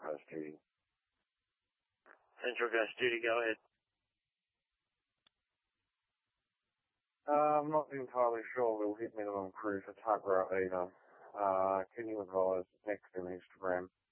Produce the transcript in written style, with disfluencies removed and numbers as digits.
Ghost Duty. Central Ghost Duty, go ahead. I'm not entirely sure we'll hit minimum crew for Tuggerah either. Can you advise next in Instagram?